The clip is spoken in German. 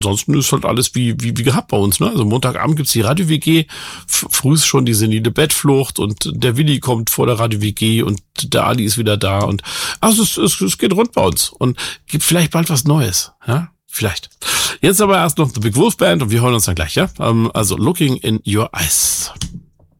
ansonsten ist halt alles wie gehabt bei uns, ne? Also Montagabend gibt's die Radio-WG, früh ist schon die senile Bettflucht und der Willi kommt vor der Radio-WG und der Ali ist wieder da und also es geht rund bei uns und gibt vielleicht bald was Neues, ja? Vielleicht. Jetzt aber erst noch The Big Wolf Band und wir hören uns dann gleich, ja? Also Looking in Your Eyes.